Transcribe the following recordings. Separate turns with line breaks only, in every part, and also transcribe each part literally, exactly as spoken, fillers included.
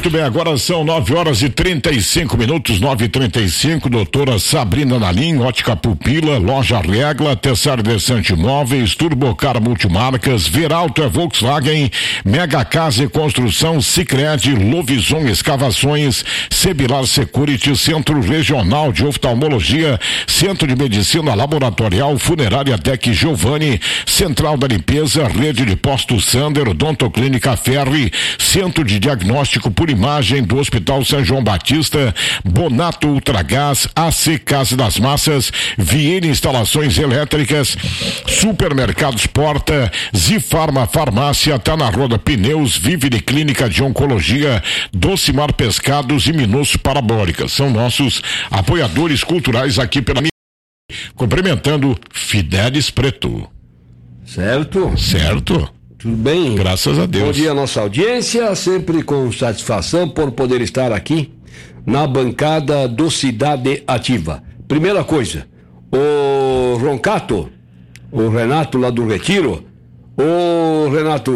Muito bem, agora são nove horas e trinta e cinco minutos, nove e trinta e cinco, doutora Sabrina Nalim, Ótica Pupila, Loja Regla, Tessar Descente Imóveis, Turbocar Multimarcas, Veralto é Volkswagen, Mega Casa e Construção, Sicredi, Lovison Escavações, Sebilar Security, Centro Regional de Oftalmologia, Centro de Medicina Laboratorial, Funerária Tec Giovanni, Central da Limpeza, Rede de Postos Sander, Odontoclínica Ferri, Centro de Diagnóstico por imagem do Hospital São João Batista, Bonato Ultragás, A C Casa das Massas, Viene Instalações Elétricas, Supermercados Porta, Zifarma Farmácia, tá na Roda Pneus, Vive de Clínica de Oncologia, Docimar Pescados e Minosso Parabólica. São nossos apoiadores culturais aqui pela cumprimentando Fidelis Preto.
Certo?
Certo.
Tudo bem?
Graças a Deus.
Bom dia à nossa audiência, sempre com satisfação por poder estar aqui na bancada do Cidade Ativa. Primeira coisa, o Roncato, o Renato lá do Retiro, o Renato,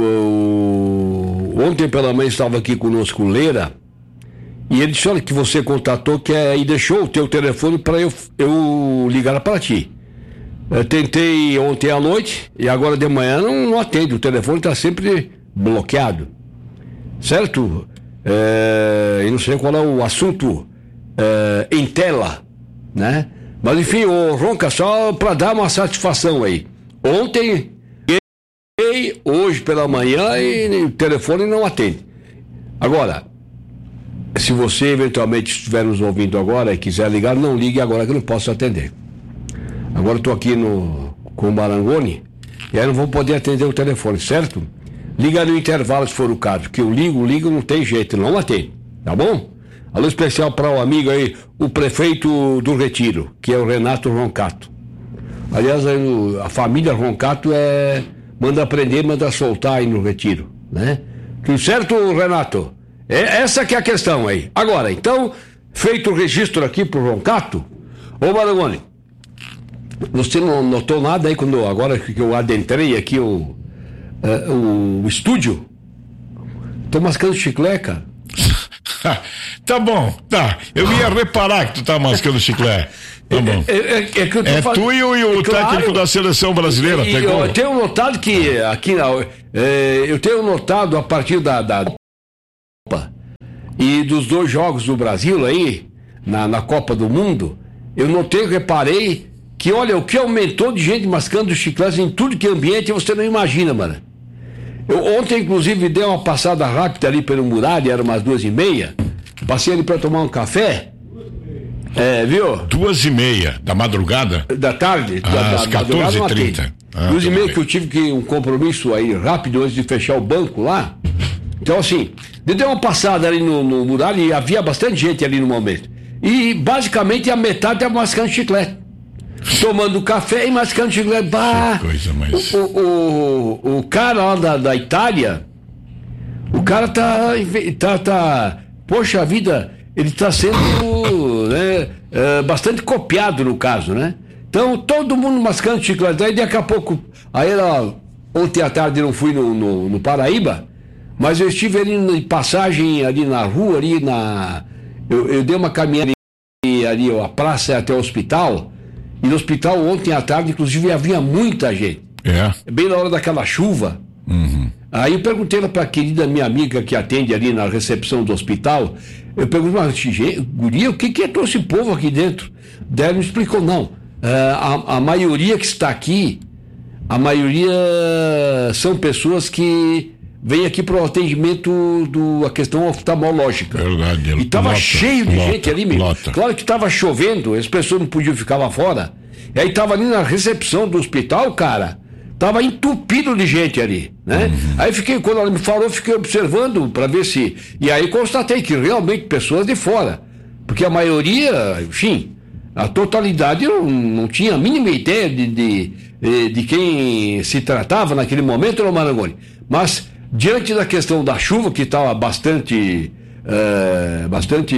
o, ontem pela manhã estava aqui conosco o Leira, e ele disse, olha, que você contatou que é, e deixou o teu telefone para eu, eu ligar para ti. Eu tentei ontem à noite e agora de manhã não, não atende, o telefone está sempre bloqueado, certo? É, eu não sei qual é o assunto é, em tela, né? Mas enfim, o Ronca, só para dar uma satisfação aí, ontem e hoje pela manhã e o telefone não atende. Agora, se você eventualmente estiver nos ouvindo agora e quiser ligar, não ligue agora que eu não posso atender. Agora eu estou aqui no, com o Marangoni e aí não vou poder atender o telefone, certo? Liga no intervalo se for o caso, que eu ligo, ligo, não tem jeito, não atende, tá bom? Alô especial para o amigo aí, o prefeito do Retiro, que é o Renato Roncato. Aliás, aí, a família Roncato é, manda aprender, manda soltar aí no Retiro, né? Tudo certo, Renato? É, essa que é a questão aí. Agora, então, feito o registro aqui pro Roncato, ô Marangoni, você não notou nada aí quando agora que eu adentrei aqui o, uh, o, o estúdio? Tô mascando chiclete, cara.
Tá bom, tá. Eu ia reparar que tu tá mascando chiclete. Tá bom. É, é, é, que eu tô é faz... tu e o, e o é, técnico claro, da seleção brasileira. E, pegou. Eu
tenho notado que aqui é, eu tenho notado a partir da, da e dos dois jogos do Brasil aí na, na Copa do Mundo, eu notei, reparei que, olha, o que aumentou de gente mascando chiclete em tudo que é ambiente, você não imagina, mano. Eu ontem, inclusive, dei uma passada rápida ali pelo Muralha, era umas duas e meia, passei ali para tomar um café, é, viu?
Duas e meia da madrugada?
Da tarde.
Ah,
da,
às quatorze e trinta.
Ah, duas e meia que eu tive que um compromisso aí rápido antes de fechar o banco lá. Então, assim, eu dei uma passada ali no, no Muralha e havia bastante gente ali no momento. E, basicamente, a metade estava mascando chiclete. Tomando café e mascando chiclete. Bah,
coisa mais...
o, o, o cara lá da, da Itália, o cara tá, tá, tá poxa vida, ele tá sendo né, é, bastante copiado no caso, né? Então todo mundo mascando chiclete, aí daqui a pouco, aí ela, ontem à tarde eu não fui no, no, no Paraíba, mas eu estive ali em passagem ali na rua, ali na, eu, eu dei uma caminhada ali, ali a praça até o hospital. E no hospital ontem à tarde, inclusive, havia muita gente.
É.
Bem na hora daquela chuva.
Uhum.
Aí eu perguntei para a querida minha amiga que atende ali na recepção do hospital. Eu perguntei, mas guria, o que que é todo esse povo aqui dentro? Daí ela me explicou, não. A, a maioria que está aqui, a maioria são pessoas que vêm aqui para o atendimento do a questão oftalmológica.
Verdade.
E estava cheio de
lota,
gente ali mesmo.
Lota.
Claro que estava chovendo, as pessoas não podiam ficar lá fora. E aí estava ali na recepção do hospital, cara, estava entupido de gente ali, né? Uhum. Aí fiquei, quando ela me falou, fiquei observando para ver se... E aí constatei que realmente pessoas de fora. Porque a maioria, enfim, a totalidade não, não tinha a mínima ideia de, de, de quem se tratava naquele momento, no Marangoni. Mas... diante da questão da chuva, que estava bastante, uh, bastante,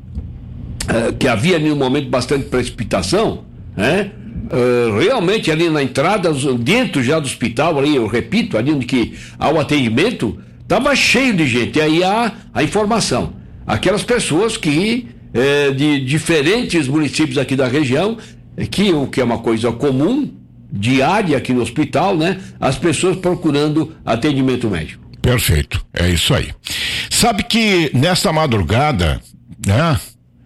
uh, que havia ali no momento bastante precipitação, né? Uh, realmente ali na entrada, dentro já do hospital, ali, eu repito, ali onde que há o atendimento, Estava cheio de gente. E aí a, a informação. Aquelas pessoas que, é, de diferentes municípios aqui da região, que o que é uma coisa comum, diária aqui no hospital, né? As pessoas procurando atendimento médico.
Perfeito, é isso aí. Sabe que nesta madrugada, né?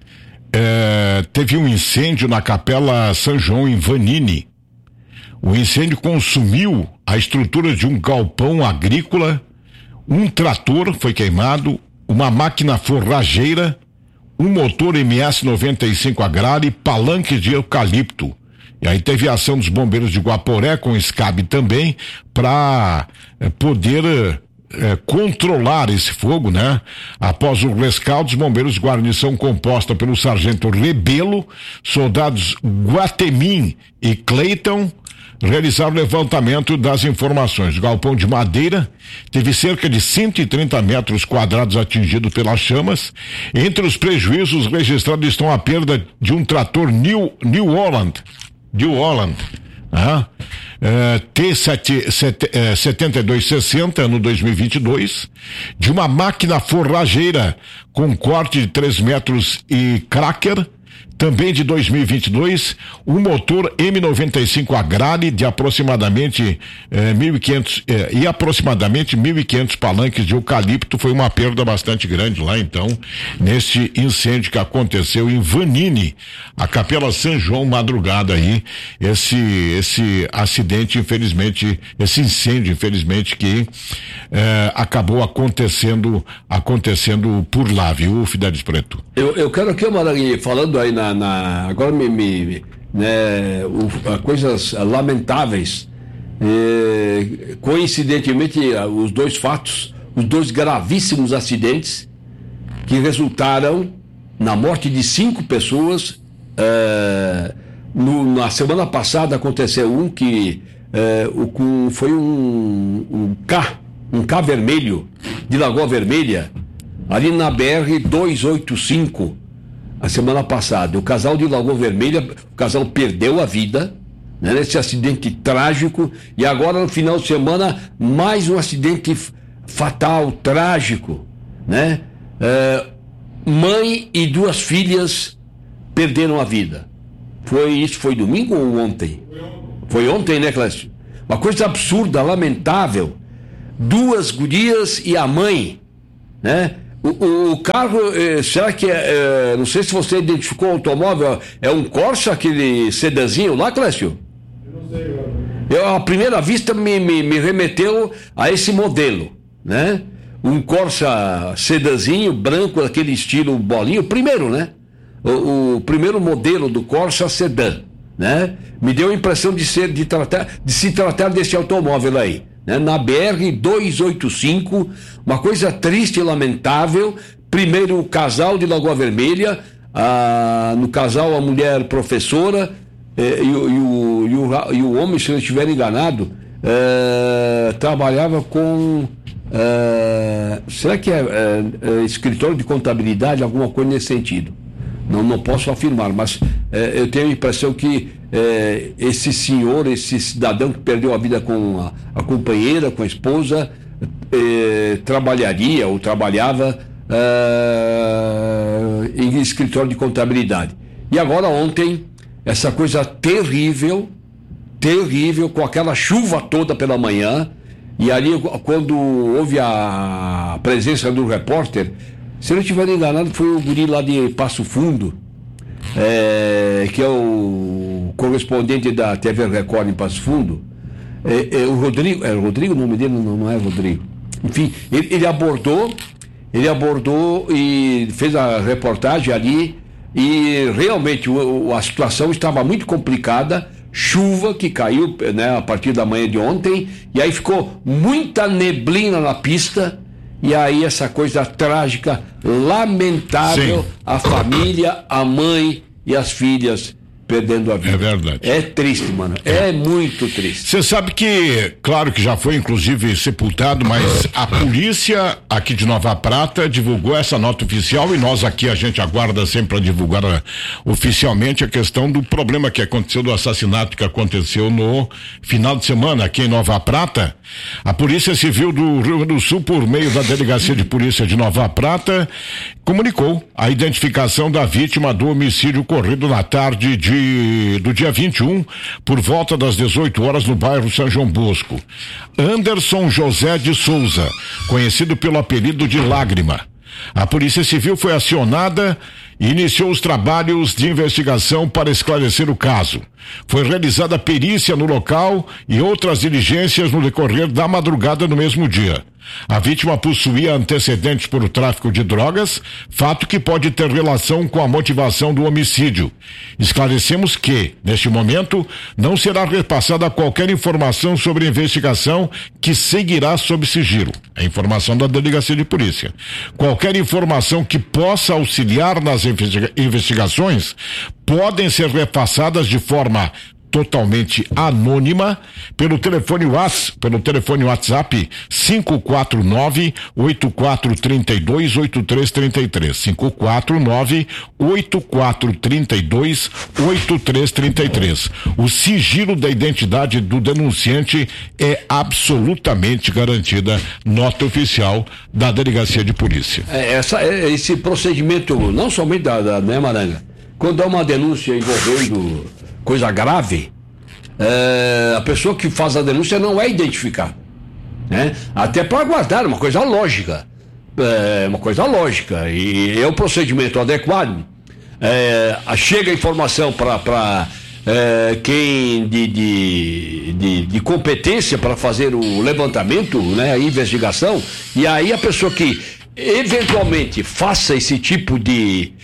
É, teve um incêndio na Capela São João em Vanini. O incêndio consumiu a estrutura de um galpão agrícola, um trator foi queimado, uma máquina forrageira, um motor M S noventa e cinco Agrário e palanque de eucalipto. E aí teve a ação dos bombeiros de Guaporé com escape também para eh, poder eh, controlar esse fogo, né? Após o rescaldo, os bombeiros de guarnição composta pelo sargento Rebelo, soldados Guatemim e Cleiton, realizaram o levantamento das informações. O galpão de madeira teve cerca de cento e trinta metros quadrados atingidos pelas chamas. Entre os prejuízos registrados estão a perda de um trator New, New Holland, New Holland, né? é, T setenta e dois sessenta no dois mil e vinte e dois, de uma máquina forrageira com corte de três metros e cracker, também de dois mil e vinte e dois, um motor M noventa e cinco Agrário de aproximadamente eh, mil e quinhentos eh, e aproximadamente mil e quinhentos palanques de eucalipto. Foi uma perda bastante grande lá, então, neste incêndio que aconteceu em Vanini, a Capela São João, madrugada aí, esse esse acidente, infelizmente, esse incêndio, infelizmente, que eh, acabou acontecendo acontecendo por lá, viu, Fidelis Preto?
Eu, eu quero aqui, Maranhão, falando aí na, na agora me, me né, o, coisas lamentáveis, eh, coincidentemente os dois fatos, os dois gravíssimos acidentes que resultaram na morte de cinco pessoas. eh, no, na semana passada aconteceu um que eh, o, com, foi um, um K, um K vermelho de Lagoa Vermelha, ali na B R duzentos e oitenta e cinco, a semana passada. O casal de Lagoa Vermelha, o casal perdeu a vida, né, nesse acidente trágico, e agora no final de semana, mais um acidente fatal, trágico, né? É, mãe e duas filhas perderam a vida. Foi isso, foi domingo ou ontem? Foi ontem, né, Clécio? Uma coisa absurda, lamentável. Duas gurias e a mãe, né? O, o, o carro, eh, será que é, eh, não sei se você identificou o automóvel, é um Corsa, aquele sedanzinho lá, Clécio? Eu não sei, eu, à primeira vista me, me, me remeteu a esse modelo, né? Um Corsa sedanzinho, branco, aquele estilo bolinho, primeiro, né? O, o primeiro modelo do Corsa sedã, né? Me deu a impressão de ser, de tratar, de se tratar desse automóvel aí, né? Na B R duzentos e oitenta e cinco, uma coisa triste e lamentável. Primeiro o casal de Lagoa Vermelha, a, no casal a mulher professora, eh, e, e, o, e, o, e o homem, se eu não estiver enganado, eh, trabalhava com eh, será que é, é, é escritório de contabilidade, alguma coisa nesse sentido. Não, não posso afirmar, mas eh, eu tenho a impressão que eh, esse senhor, esse cidadão que perdeu a vida com a, a companheira, com a esposa, eh, trabalharia ou trabalhava eh, em escritório de contabilidade. E agora ontem, essa coisa terrível, terrível, com aquela chuva toda pela manhã, e ali quando houve a presença do repórter, se eu não estiver enganado, foi o guri lá de Passo Fundo, é, que é o correspondente da T V Record em Passo Fundo, é, é o Rodrigo, é o Rodrigo, o nome dele não, não é Rodrigo, enfim, ele, ele abordou, ele abordou e fez a reportagem ali, e realmente o, a situação estava muito complicada, chuva que caiu, né, a partir da manhã de ontem, e aí ficou muita neblina na pista. E aí essa coisa trágica, lamentável, sim, a família, a mãe e as filhas perdendo a vida.
É verdade.
É triste, mano. É, é muito triste.
Você sabe que, claro que já foi inclusive sepultado, mas a polícia aqui de Nova Prata divulgou essa nota oficial e nós aqui a gente aguarda sempre para divulgar uh, oficialmente a questão do problema que aconteceu, do assassinato que aconteceu no final de semana aqui em Nova Prata. A Polícia Civil do Rio Grande do Sul, por meio da Delegacia de Polícia de Nova Prata, comunicou a identificação da vítima do homicídio ocorrido na tarde de, do dia vinte e um, por volta das dezoito horas, no bairro São João Bosco. Anderson José de Souza, conhecido pelo apelido de Lágrima. A Polícia Civil foi acionada e iniciou os trabalhos de investigação para esclarecer o caso. Foi realizada perícia no local e outras diligências no decorrer da madrugada no mesmo dia. A vítima possuía antecedentes por tráfico de drogas, fato que pode ter relação com a motivação do homicídio. Esclarecemos que, neste momento, não será repassada qualquer informação sobre a investigação, que seguirá sob sigilo. É informação da Delegacia de Polícia. Qualquer informação que possa auxiliar nas investiga- investigações podem ser repassadas de forma totalmente anônima pelo telefone WhatsApp, pelo telefone WhatsApp cinco quatro nove, oito quatro três dois, oito três três três, cinco quatro nove, oito quatro três dois, oito três três três. O sigilo da identidade do denunciante é absolutamente garantida, nota oficial da Delegacia de Polícia.
É, essa, é, esse procedimento, não somente da, da né, Maranga, quando há uma denúncia envolvendo coisa grave, é, a pessoa que faz a denúncia não é identificada, né? Até para guardar, uma coisa lógica, é uma coisa lógica, e é o procedimento adequado. É, chega a informação para é, quem de, de, de, de competência para fazer o levantamento, né, a investigação, e aí a pessoa que eventualmente faça esse tipo de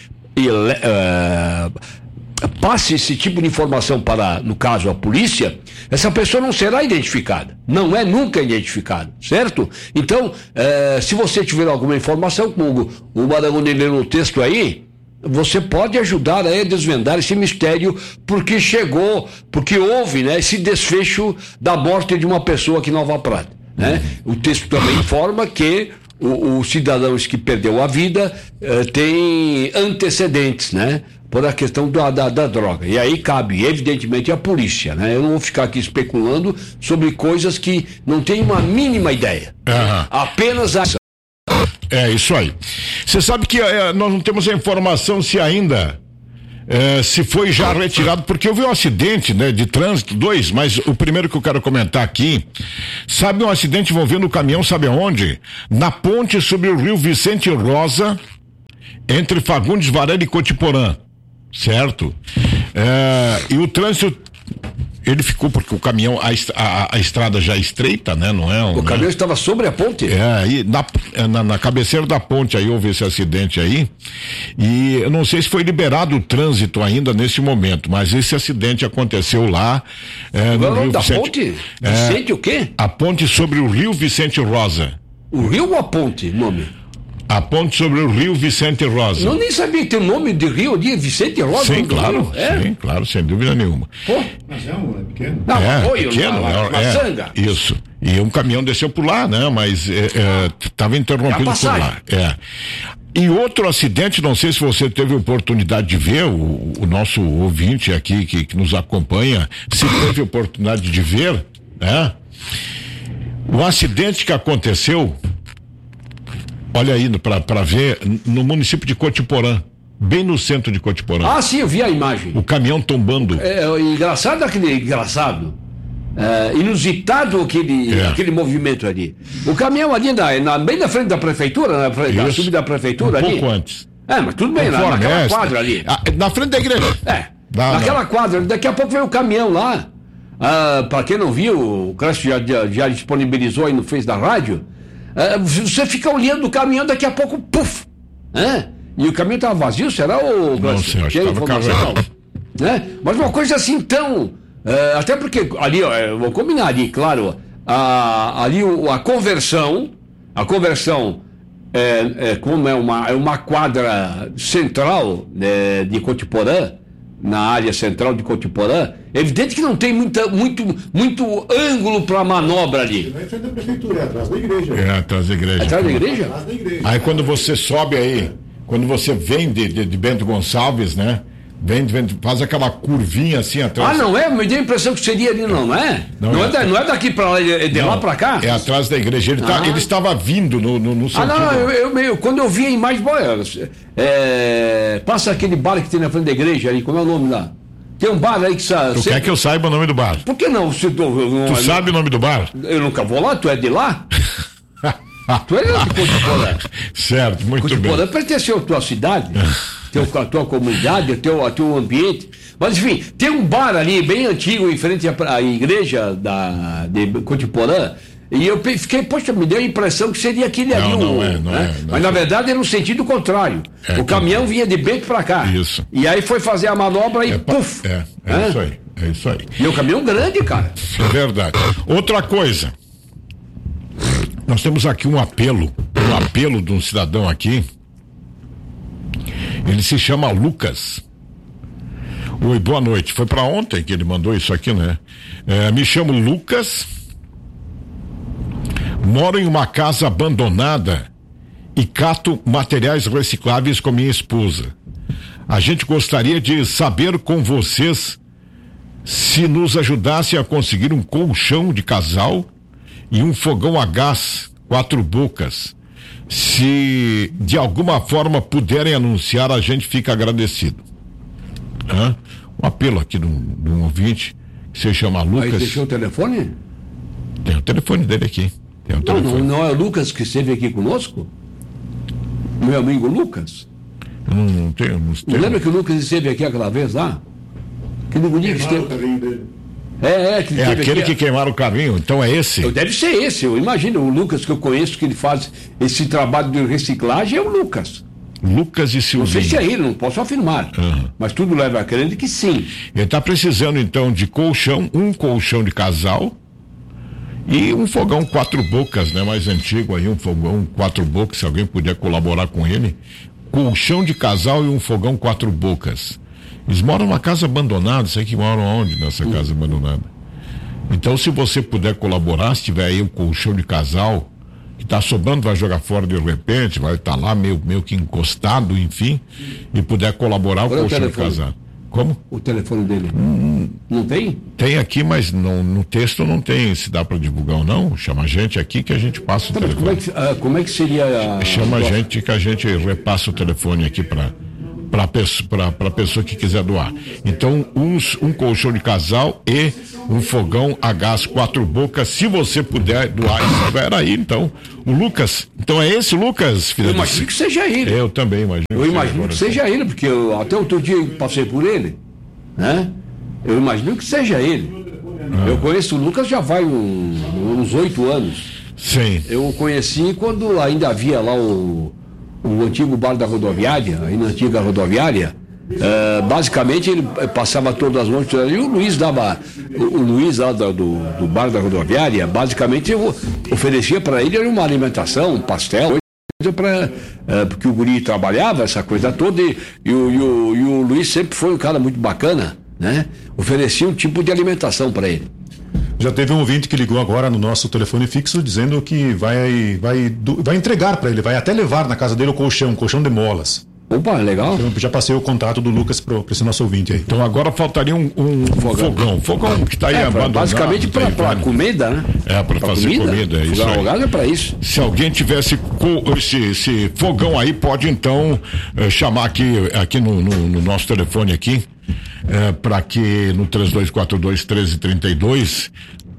uh, passe esse tipo de informação para, no caso, a polícia, essa pessoa não será identificada, não é nunca identificada, certo? Então, eh, se você tiver alguma informação, como o Marangoni leu no texto aí, você pode ajudar a desvendar esse mistério, porque chegou, porque houve, né, esse desfecho da morte de uma pessoa aqui em Nova Prata, né? O texto também informa que os cidadãos que perdeu a vida eh, têm antecedentes, né, por a questão da, da, da droga. E aí cabe, evidentemente, a polícia, né? Eu não vou ficar aqui especulando sobre coisas que não tenho uma mínima ideia.
Uhum.
Apenas a...
É isso aí. Você sabe que é, nós não temos a informação se ainda é, se foi já retirado, porque houve um acidente, né, de trânsito, dois, mas o primeiro que eu quero comentar aqui, sabe, um acidente envolvendo o caminhão, sabe aonde? Na ponte sobre o rio Vicente Rosa, entre Fagundes, Varela e Cotiporã. Certo? É, e o trânsito, ele ficou porque o caminhão, a, a, a estrada já é estreita, né? Não é? Um,
o caminhão
né?
estava sobre a ponte?
É, e na, na, na cabeceira da ponte aí houve esse acidente aí, e eu não sei se foi liberado o trânsito ainda nesse momento, mas esse acidente aconteceu lá. É,
no Rio da
Vicente,
ponte?
É,
Vicente o quê?
A ponte sobre o rio Vicente Rosa.
O rio ou a ponte, nome?
A ponte sobre o rio Vicente Rosa.
Eu nem sabia que tem o nome de rio de Vicente Rosa.
Sim, claro,
é?
sim, claro, sem dúvida nenhuma.
Pô.
Mas é um, é pequeno.
Não,
é,
apoio,
pequeno,
lá,
é,
uma
é,
sanga.
Isso. E um caminhão desceu por lá, né? Mas estava é, é, interrompido por lá. É. E outro acidente, não sei se você teve oportunidade de ver, o, o nosso ouvinte aqui que, que nos acompanha, se teve oportunidade de ver, né? O acidente que aconteceu, olha aí para ver, no município de Cotiporã, bem no centro de Cotiporã.
Ah, sim, eu vi a imagem.
O caminhão tombando.
É, é engraçado aquele engraçado. É, inusitado aquele,
é.
aquele movimento ali. O caminhão ali, na, na, bem na frente da prefeitura, na frente da subida da prefeitura
um
ali.
pouco antes.
É, mas tudo bem, na, naquela
esta,
quadra ali.
A, na frente da igreja.
É,
Dá,
naquela
não.
quadra, daqui a pouco veio o caminhão lá. Ah, para quem não viu, o Clássico já, já, já disponibilizou aí no Face da rádio. Ah, você fica olhando o caminhão, daqui a pouco, puf! É? E o caminhão estava vazio, será o
Não sei, acho que estava carregado.
Né? Mas uma coisa assim tão. É, até porque ali, ó, eu vou combinar ali, claro, a, ali o, a conversão, a conversão é, é como é uma, é uma quadra central, né, de Cotiporã, na área central de Cotiporã, é evidente que não tem muita, muito, muito ângulo para manobra ali.
Não é frente da prefeitura, é atrás da igreja.
É atrás da igreja.
Atrás da igreja?
Atrás da igreja.
Aí quando você sobe aí, quando você vem de, de, de Bento Gonçalves, né? Vem, vem, faz aquela curvinha assim atrás.
Ah, não é? Me deu a impressão que seria ali, não, não é?
Não,
não,
é,
é, da, não é daqui para lá, é de
não,
lá para cá?
É atrás da igreja. Ele, tá,
Ah.
ele estava vindo no, no, no sentido.
Ah, não, eu, eu, eu- quando eu vi a imagem, boy, é, passa aquele bar que tem na frente da igreja ali, como é o nome lá? Tem um bar aí que sa,
Tu
sempre-
quer que eu saiba o nome do bar?
Por que não? Se tu, não
Tu sabe o nome do bar?
Eu nunca vou lá, tu é de lá? Tu é de Cotiporã.
Certo, muito
Cotiporã
bem.
pertenceu à tua cidade, teu, à tua comunidade, ao teu, ao teu ambiente. Mas enfim, tem um bar ali bem antigo em frente à, à igreja da, de Cotiporã. E eu pe- fiquei, poxa, me deu a impressão que seria aquele
Não,
ali.
não
o,
é, não
né?
é, não
Mas
é.
na verdade era no sentido contrário.
É,
o caminhão vinha de Bento para cá.
Isso.
E aí foi fazer a manobra e
É, pa-
puf!
é, é
Hã?
isso aí, é isso aí.
E o caminhão grande, cara.
É verdade. Outra coisa. Nós temos aqui um apelo, um apelo de um cidadão aqui. Ele se chama Lucas. Oi, boa noite. Foi para ontem que ele mandou isso aqui, né? É, me chamo Lucas. Moro em uma casa abandonada e cato materiais recicláveis com minha esposa. A gente gostaria de saber com vocês se nos ajudassem a conseguir um colchão de casal e um fogão a gás, quatro bocas. Se de alguma forma puderem anunciar, a gente fica agradecido. Hã? Um apelo aqui de um, de um ouvinte que se chama
Aí
Lucas.
deixou o telefone?
Tem o telefone dele aqui. Tem o
Não, não,
telefone.
não é o Lucas que esteve aqui conosco? Meu amigo Lucas?
Não, não tem. Não
Não
tem.
lembra que o Lucas esteve aqui aquela vez lá? Aquele bonito que
Queimaram o
esteve.
carrinho dele.
É, é, que
É
esteve
aquele
aqui.
que queimaram o carrinho, então é esse.
Eu- Deve ser esse, eu imagino. O Lucas que eu conheço, que ele faz esse trabalho de reciclagem, é o Lucas.
Lucas e
Não sei se é
Silvinho.
ele, não posso afirmar.
Uhum.
Mas tudo leva a crer que sim.
Ele está precisando então de colchão, um colchão de casal e um fogão quatro bocas, né? Mais antigo aí, um fogão quatro bocas, se alguém puder colaborar com ele. Colchão de casal e um fogão quatro bocas. Eles moram numa casa abandonada, sei que moram onde nessa casa abandonada. Então, se você puder colaborar, se tiver aí um colchão de casal que está sobrando, vai jogar fora de repente, vai estar lá meio, meio que encostado, enfim, e puder colaborar o
Qual é o
colchão de
telefone?
casal. Como?
O telefone dele. Não tem?
Tem aqui, mas não, no texto não tem, se dá para divulgar ou não. Chama a gente aqui que a gente passa o
Tá, mas como, é
telefone.
que, ah, como é que seria a.
Chama a gente que a gente repassa o telefone aqui para para pessoa, para pessoa que quiser doar. Então, uns, um colchão de casal e um fogão a gás quatro bocas, se você puder doar, estiver aí, então. O Lucas, então é esse o Lucas, filho?
Eu imagino que seja ele.
Eu também imagino.
Eu
que
imagino
agora.
que seja ele, porque eu, até outro dia eu passei por ele, né? Eu imagino que seja ele.
Ah.
Eu conheço o Lucas já vai um- uns oito anos.
Sim.
Eu o conheci quando ainda havia lá o, o antigo bar da rodoviária, aí na antiga rodoviária. Eh, basicamente ele passava todas as noites e o Luiz dava, o, o Luiz lá do, do, do bar da rodoviária, basicamente eu oferecia para ele uma alimentação, um pastel, coisa pra, eh, porque o guri trabalhava essa coisa toda e, e, o, e, o, e o Luiz sempre foi um cara muito bacana, né? Oferecia um tipo de alimentação para ele.
Já teve um ouvinte que ligou agora no nosso telefone fixo dizendo que vai, vai, do- vai entregar para ele, vai até levar na casa dele o colchão, um colchão de molas.
Opa, legal.
Eu já passei o contato do Lucas para esse nosso ouvinte aí.
Então agora faltaria um, um fogão. fogão. Fogão que está aí
É, pra-
abandonado.
basicamente
tá aí
para
velho.
comida, né?
É, pra fazer comida, é isso
Fogão
aí.
a gás é para isso.
Se alguém tivesse co- esse, esse fogão aí, pode então eh, chamar aqui, aqui no, no- no nosso telefone aqui, para que no três dois quatro dois, um três três dois,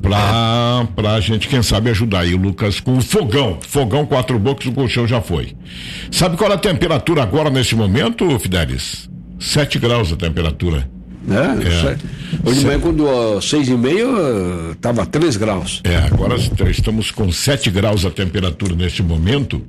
pra, pra gente, quem sabe, ajudar aí o Lucas com o fogão. Fogão quatro bocas, o colchão já foi. Sabe qual é a temperatura agora nesse momento, Fidelis? Sete graus a temperatura.
Né?
É.
Hoje de manhã, quando às seis e meia, estava três graus.
É, agora estamos com sete graus a temperatura neste momento.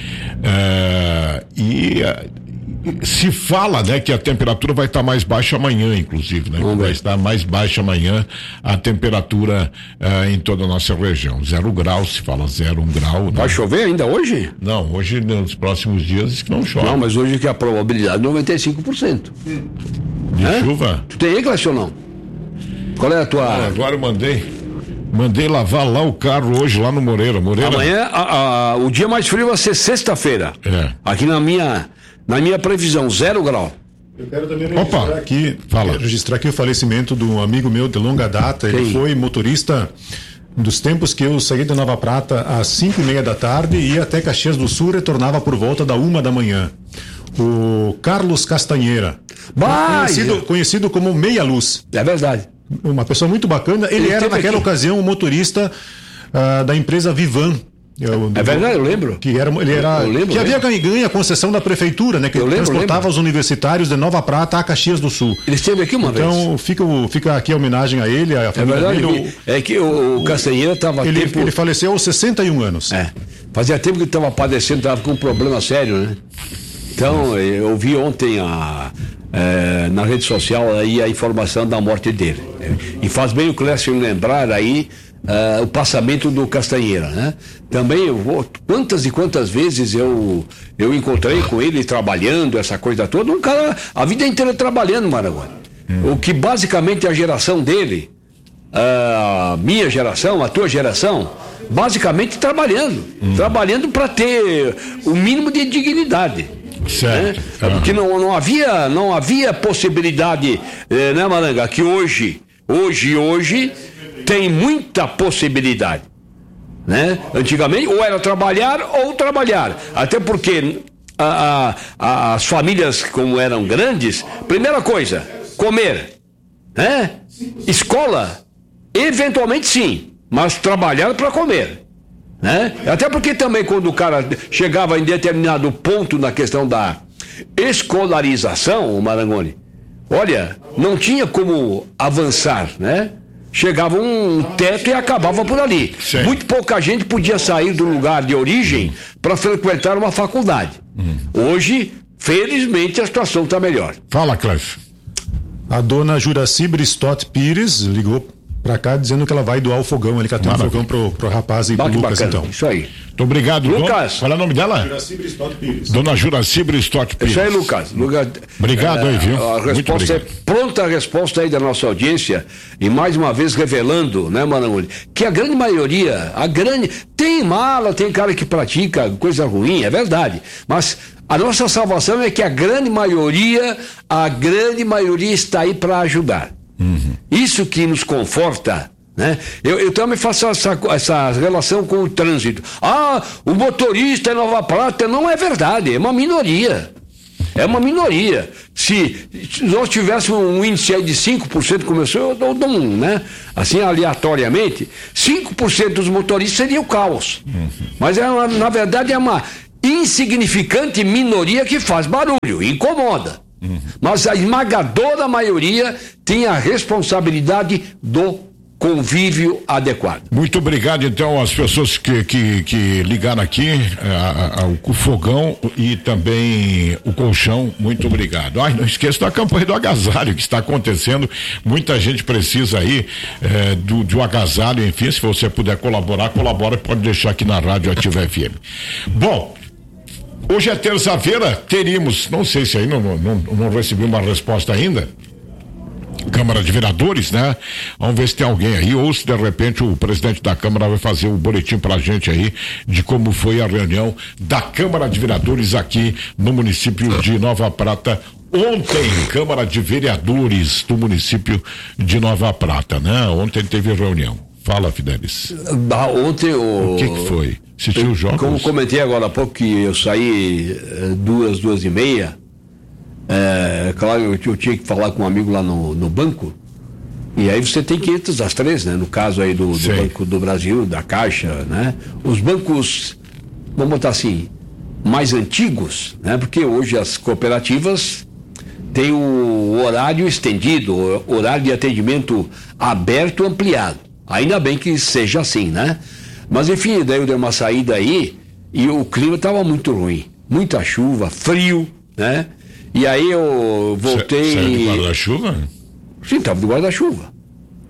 É, e é, se fala, né, que a temperatura vai estar mais baixa amanhã, inclusive, né?
Vamos
Vai
ver.
estar mais baixa amanhã a temperatura é, em toda a nossa região. Zero grau, se fala zero, um grau. Né?
Vai chover ainda hoje?
Não, hoje nos próximos dias diz que não chove.
Não, mas hoje que a probabilidade é noventa e cinco por cento.
De Hã? chuva?
Tu tem aí, Cláudio, ou não? Qual é a tua...
Ah, agora eu mandei. Mandei lavar lá o carro hoje, lá no Moreira. Moreira...
Amanhã, a, a, o dia mais frio vai ser sexta-feira.
É.
Aqui na minha, na minha previsão, zero grau.
Eu quero também registrar, Opa, aqui,
fala.
registrar aqui o falecimento de um amigo meu de longa data. Ele Sim. foi motorista dos tempos que eu saí de Nova Prata às cinco e meia da tarde e ia até Caxias do Sul e retornava por volta da uma da manhã. O Carlos Castanheira. Conhecido, conhecido como Meia Luz.
É verdade.
Uma pessoa muito bacana. Ele, Ele era, naquela aqui. ocasião, o motorista uh, da empresa Vivan. Eu,
é verdade, eu lembro.
Que, era, ele era, eu lembro, que havia ganho, ganho a concessão da prefeitura, né? Que eu transportava lembro. os universitários de Nova Prata a Caxias do Sul.
Ele esteve aqui uma
então,
vez.
Então, fica, fica aqui a homenagem a ele, a família
é verdade,
dele.
O, é que o, o Castanheira estava...
Ele,
tempo...
ele faleceu aos sessenta e um anos.
É. Fazia tempo que ele estava padecendo, estava com um problema sério, né? Então, eu vi ontem a... É, na rede social aí a informação da morte dele. E faz bem o Clécio lembrar aí uh, o passamento do Castanheira, né? Também eu vou, quantas e quantas vezes eu, eu encontrei com ele trabalhando, essa coisa toda, um cara a vida inteira trabalhando, Maraguá. Hum. O que basicamente a geração dele, a minha geração, a tua geração, basicamente trabalhando, hum. trabalhando para ter o mínimo de dignidade.
Certo.
Né? É porque não, não, havia, não havia possibilidade, eh, né, Maranga? Que hoje, hoje, hoje, tem muita possibilidade. Né? Antigamente, ou era trabalhar ou trabalhar. Até porque a, a, as famílias, como eram grandes, primeira coisa, comer. Né? Escola, eventualmente sim, mas trabalhar para comer. Né? Até porque também quando o cara chegava em determinado ponto na questão da escolarização, o Marangoni, olha, não tinha como avançar, né? Chegava um teto e acabava por ali. Sim. Muito pouca gente podia sair do lugar de origem para frequentar uma faculdade. Hum. Hoje, felizmente, a situação está melhor.
Fala, Clécio.
A dona Juraci Bristot Pires ligou pra cá dizendo que ela vai doar o fogão, ele quer ter um fogão pro, pro rapaz e
bah,
pro Lucas,
bacana.
então.
Isso aí.
Muito obrigado,
Lucas.
Qual é o nome dela?
Juraci Bristot Pires.
Dona Juraci Bristot Pires.
Isso aí, Lucas. Lucas
obrigado
é,
aí, viu?
A resposta é pronta, a resposta aí da nossa audiência e mais uma vez revelando, né, Maraúli, que a grande maioria, a grande, tem mala, tem cara que pratica coisa ruim, é verdade, mas a nossa salvação é que a grande maioria, a grande maioria está aí para ajudar. Uhum. Isso que nos conforta. Né? Eu, eu também faço essa, essa relação com o trânsito. Ah, o motorista é Nova Prata. Não é verdade, é uma minoria. É uma minoria. Se, se nós tivéssemos um índice aí de cinco por cento, começou, eu dou um, né? Assim, aleatoriamente, cinco por cento dos motoristas seria o caos. Uhum. Mas, é uma, na verdade, é uma insignificante minoria que faz barulho, incomoda. Uhum. Mas a esmagadora maioria tem a responsabilidade do convívio adequado.
Muito obrigado, então, às pessoas que, que, que ligaram aqui, a, a, o fogão e também o colchão, muito obrigado. Ai, não esqueça da campanha do agasalho que está acontecendo, muita gente precisa aí é, do, do agasalho, enfim, se você puder colaborar, colabora, pode deixar aqui na Rádio Ativa F M. Bom, hoje é terça-feira, teríamos, não sei se aí não, não, não recebi uma resposta ainda, Câmara de Vereadores, né? Vamos ver se tem alguém aí, ou se de repente o presidente da Câmara vai fazer o boletim pra gente aí de como foi a reunião da Câmara de Vereadores aqui no município de Nova Prata ontem. Câmara de Vereadores do município de Nova Prata, né? Ontem teve reunião. Fala, Fidelis.
Ah, ontem o...
O que que foi? Assistiu os jogos?
Como comentei agora há pouco que eu saí duas, duas e meia, é, claro, eu, eu tinha que falar com um amigo lá no, no banco, e aí você tem que ir das três, né? No caso aí do, do Banco do Brasil, da Caixa, né? Os bancos, vamos botar assim, mais antigos, né? Porque hoje as cooperativas têm o horário estendido, o horário de atendimento aberto, ampliado. Ainda bem que seja assim, né? Mas enfim, daí eu dei uma saída aí e o clima estava muito ruim, muita chuva, frio, né? E aí eu voltei...
Saiu de guarda-chuva?
Sim, estava de guarda-chuva.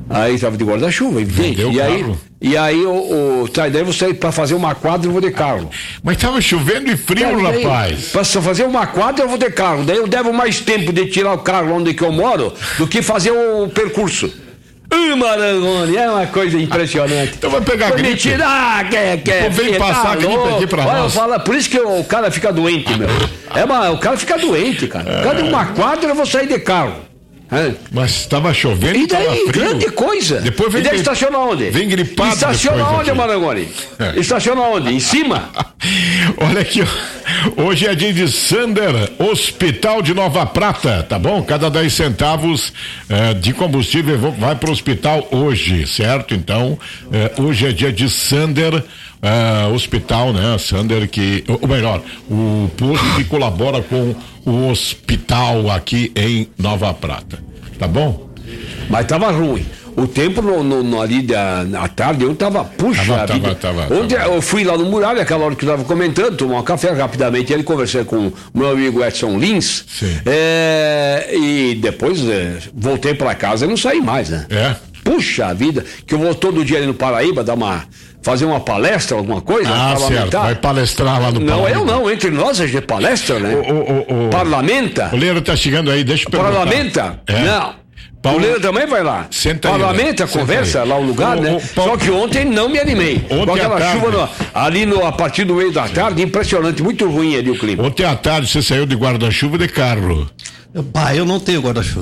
Aí estava de guarda-chuva, evidente.
Vendeu
e, aí,
carro.
e aí, o, o, tá, daí você, para fazer uma quadra, eu vou de carro.
Mas estava chovendo e frio,
Daí,
rapaz.
Para fazer uma quadra, eu vou de carro. Daí eu levo mais tempo de tirar o carro onde que eu moro do que fazer o percurso. Ih, Marangoni, é uma coisa impressionante.
Então vai pegar
Foi
gripe.
me tirar, quer, quer.
Vem passar a gripe aqui pra
Olha,
nós.
falo, por isso que o cara fica doente, meu. É uma, o cara fica doente, cara. Cada uma quadra eu vou sair de carro. É.
Mas estava chovendo
E
e estava
daí,
frio.
grande coisa.
Depois vem
e daí
gri-
estaciona onde?
Vem gripado
Estaciona
depois
onde,
aqui.
Marangoni?
É.
Estaciona onde? Em cima?
Olha aqui, ó. Hoje é dia de Sander, Hospital de Nova Prata, tá bom? Cada dez centavos eh, de combustível vai para o hospital hoje, certo? Então, eh, hoje é dia de Sander, eh, Hospital, né? Sander que, ou melhor, o posto que colabora com o hospital aqui em Nova Prata, tá bom?
Mas tava ruim. O tempo no, no, no ali da, à tarde eu tava, puxa
Tava, tava,
vida.
tava,
Ontem
tava.
eu fui lá no Muralha, aquela hora que eu tava comentando, tomar um café rapidamente, ele conversei com o meu amigo Edson Lins.
Sim.
É, e depois é, voltei para casa e não saí mais, né?
É?
Puxa vida, que eu vou todo dia ali no Paraíba dar uma, fazer uma palestra, alguma coisa,
Ah, certo, vai palestrar lá no
Não,
Paraíba.
eu não, entre nós a gente palestra, né?
O, o, o,
Parlamenta.
o Leiro tá chegando aí, deixa eu perguntar.
Parlamenta?
É?
Não.
Paulo-
O Leandro também vai lá.
Senta aí,
Parlamenta,
Leandro.
conversa
Senta aí.
lá o lugar,
O-
né?
o Paulo-
Só que ontem não me animei.
Ontem
Com aquela
à tarde.
chuva no- ali no, a partir do meio da tarde, impressionante, muito ruim ali o clima.
Ontem à tarde você saiu de guarda-chuva de carro.
Pá, eu não tenho guarda-chuva.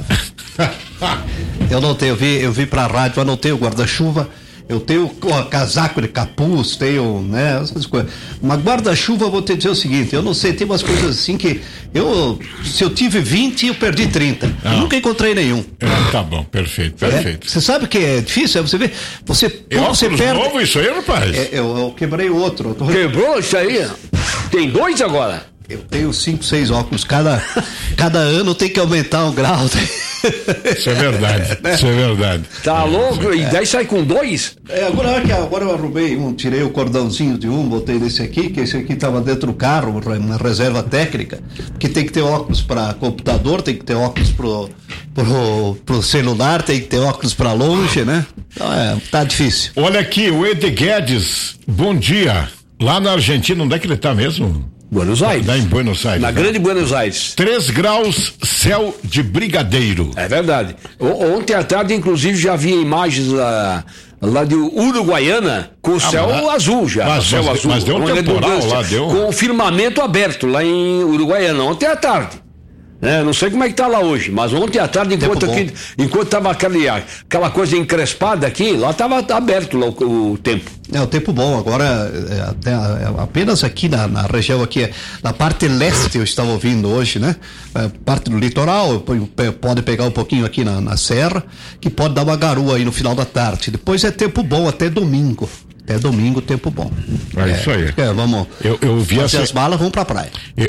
Eu não tenho, eu vi, eu vi pra rádio, eu não tenho guarda-chuva. Eu tenho ó, casaco de capuz, tenho, né, essas coisas. Mas guarda-chuva, eu vou te dizer o seguinte, eu não sei, tem umas coisas assim que eu, se eu tive vinte, eu perdi trinta.
Ah.
Eu nunca encontrei nenhum.
Ah, tá bom, perfeito, perfeito.
É, você sabe que é difícil, é você vê, você,
E
quando você
óculos
perde...
novo isso aí, rapaz?
É, eu, eu quebrei outro. Eu, tô-
Quebrou isso aí? Tem dois agora?
eu tenho cinco, seis óculos, cada, cada ano tem que aumentar um grau.
Isso é verdade, isso é verdade.
Tá louco? E daí sai com dois?
É, agora, que agora eu arrumei um, tirei o cordãozinho de um, botei nesse aqui, que esse aqui estava dentro do carro, na reserva técnica, que tem que ter óculos para computador, tem que ter óculos pro, pro, pro celular, tem que ter óculos para longe, né? Então é, tá difícil.
Olha aqui, o Ed Guedes, bom dia. Lá na Argentina, onde é que ele tá mesmo?
Buenos Aires.
Lá em Buenos Aires.
Na grande Buenos Aires.
três graus, céu de brigadeiro.
É verdade. O- Ontem à tarde, inclusive, já vi imagens lá, lá de Uruguaiana com o céu
mas-
azul já.
mas-
céu
mas-
azul.
mas deu um
Uma
temporal
redundância,
lá, deu?
Com o firmamento aberto lá em Uruguaiana, ontem à tarde. É, não sei como é que tá lá hoje, mas ontem à tarde, enquanto
Tempo
aqui, enquanto tava aquele, aquela coisa encrespada aqui, lá tava aberto lá o, o tempo.
É o tempo bom, agora é, até, é, apenas aqui na, na região aqui, na parte leste eu estava ouvindo hoje, né? É, parte do litoral, p- pode pegar um pouquinho aqui na, na serra, que pode dar uma garoa aí no final da tarde. Depois é tempo bom até domingo. Até domingo, tempo bom.
É isso aí.
É, vamos
Eu, eu vi
fazer
essa.
as malas, vamos pra praia.
Eu,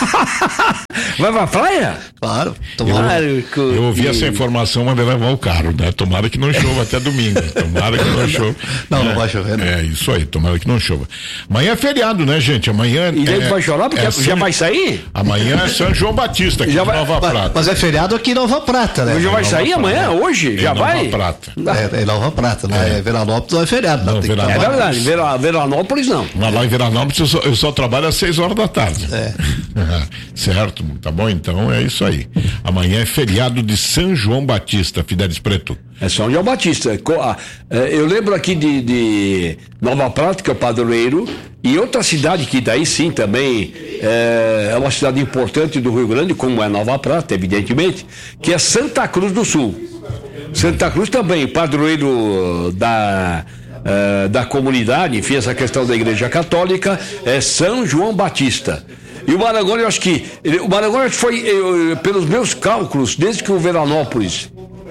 Vai pra praia?
Claro.
eu,
Tomar...
eu ouvi essa informação, mas levar o carro, né? Tomara que não chova até domingo. Tomara que não chova.
Não, não
É,
vai chover, não.
É, isso aí, tomara que não chova. Amanhã é feriado, né, gente? Amanhã.
E daí
é,
vai chorar porque
é
já
São-
vai sair?
Amanhã é São João Batista, aqui
Já
de
vai-
Nova
Mas,
Prata.
mas é feriado aqui em Nova Prata, né?
Já vai
Nova
sair
Prata.
amanhã? Hoje?
Em
Já
Nova
vai?
Prata.
É, é Nova Prata, né? É. Veranópolis não é feriado.
Não,
Não, tem que
Veranópolis-
É
trabalhar.
verdade, Vera, Veranópolis não.
Mas lá em Veranópolis eu só, eu só trabalho às seis horas da tarde.
É.
Certo, tá bom? Então é isso aí. Amanhã é feriado de São João Batista, Fidelis Preto.
É São João Batista. Co- ah, eh, Eu lembro aqui de, de Nova Prata, que é o padroeiro, e outra cidade que daí sim também é, é uma cidade importante do Rio Grande, como é Nova Prata, evidentemente, que é Santa Cruz do Sul. Santa Cruz também, padroeiro da, eh, da comunidade, enfim, essa questão da Igreja Católica, é São João Batista. E o Marangoni, eu acho que. ele- O Marangoni foi, eu, eu, pelos meus cálculos, desde que o Veranópolis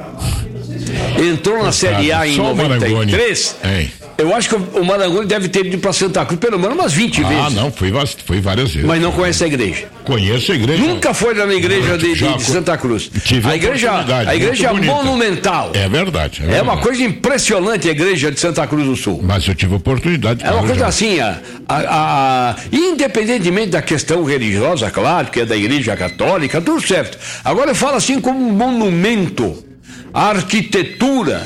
entrou na Série A em
Só o
noventa e três,
Marangoni. Hein?
eu acho que o Marangoni deve ter ido para Santa Cruz pelo menos umas vinte
Ah,
vezes.
não, fui, vas- fui várias vezes.
Mas não conhece a igreja.
Conheço a igreja.
Nunca foi lá na igreja de, de-
Já
de Santa Cruz.
tive
A igreja,
oportunidade,
a igreja
muito bonita.
monumental.
É verdade.
É
verdade.
uma coisa impressionante a igreja de Santa Cruz do Sul.
Mas eu tive oportunidade.
É uma
claro,
coisa
já.
assim, a, a- a- independentemente da questão religiosa, claro, que é da igreja católica, tudo certo. Agora eu falo assim como um monumento, a arquitetura,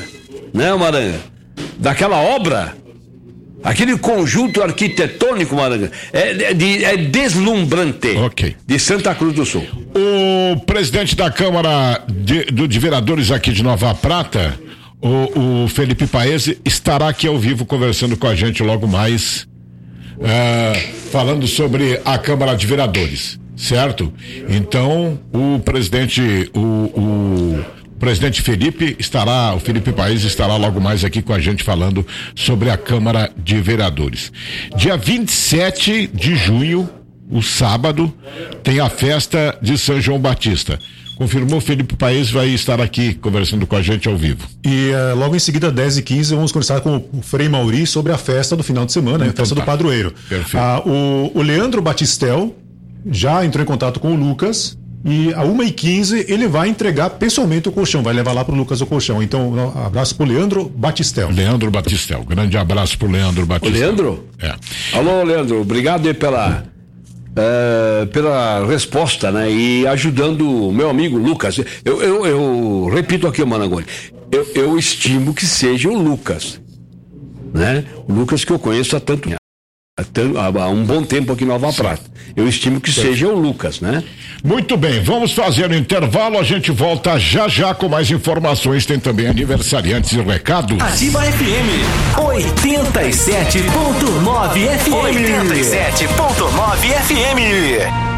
né, Maranga? Daquela obra, aquele conjunto arquitetônico, Maranga, é, de, é deslumbrante.
Ok.
De Santa Cruz do Sul.
O presidente da Câmara de, do, de Vereadores aqui de Nova Prata, o, o Felipe Paese, estará aqui ao vivo conversando com a gente logo mais, uh, falando sobre a Câmara de Vereadores, certo? Então, o presidente, o, o presidente Felipe estará, o Felipe Paese estará logo mais aqui com a gente falando sobre a Câmara de Vereadores. Dia vinte e sete de junho, o sábado, tem a festa de São João Batista. Confirmou, Felipe Paese vai estar aqui conversando com a gente ao vivo.
E uh, logo em seguida, dez e quinze, vamos conversar com o Frei Mauri sobre a festa do final de semana, então, a festa tá. do Padroeiro.
Perfeito.
Uh, o, o Leandro Batistel já entrou em contato com o Lucas e a uma e quinze ele vai entregar pessoalmente o colchão, vai levar lá pro Lucas o colchão. Então, um abraço pro Leandro Batistel.
Leandro Batistel, grande abraço pro Leandro Batistel.
O Leandro?
É.
Alô, Leandro, obrigado aí pela... Uh, pela resposta, né? E ajudando o meu amigo Lucas. Eu, eu, eu repito aqui, Marangoni, eu, eu estimo que seja o Lucas, né? O Lucas que eu conheço há tanto há um bom tempo aqui em Nova Prata. Eu estimo que Sim. seja o Lucas, né?
Muito bem, vamos fazer um intervalo, a gente volta já já com mais informações, tem também aniversariantes e recados.
Ativa F M oitenta e sete ponto nove F M. oitenta e sete ponto nove F M.